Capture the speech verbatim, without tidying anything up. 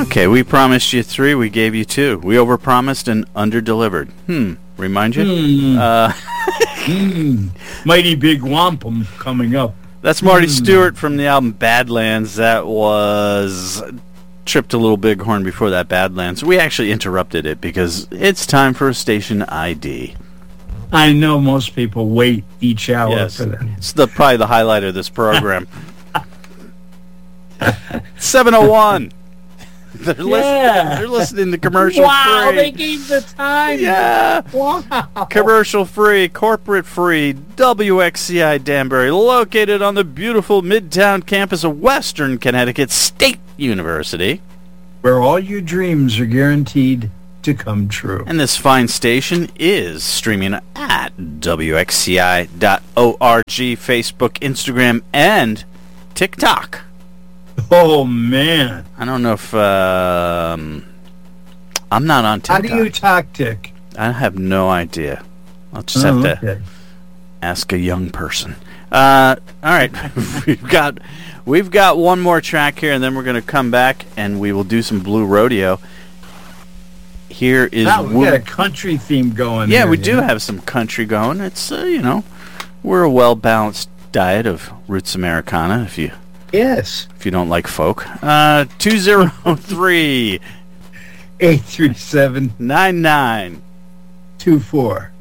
Okay, we promised you three, we gave you two. We overpromised and underdelivered. Hmm, remind you? Mm. Uh, mm. Mighty Big Wampum coming up. That's Marty Mm. Stewart from the album Badlands. That was Tripped a Little Bighorn before that, Badlands. We actually interrupted it because it's time for a station I D. I know most people wait each hour Yes, for that. it's the, probably the highlight of this program. seven oh one. They're, Yeah. listening, they're listening to commercial Wow, free. they gave the time. Yeah. Wow. Commercial free, corporate free, W X C I Danbury, located on the beautiful Midtown campus of Western Connecticut State University. Where all your dreams are guaranteed to come true. And this fine station is streaming at W X C I dot org, Facebook, Instagram, and TikTok. Oh, man. I don't know if... Um, I'm not on How TikTok. do you tactic? I have no idea. I'll just Oh, have to okay. ask a young person. Uh, all right, we've got we've got one more track here, and then we're going to come back and we will do some Blue Rodeo. Here is Wow, we Woo- got a country theme going. yeah, here, we you do know? have some country going. It's uh, you know, we're a well balanced diet of roots Americana. If you Yes. if you don't like folk, uh, two zero three eight three seven nine nine two four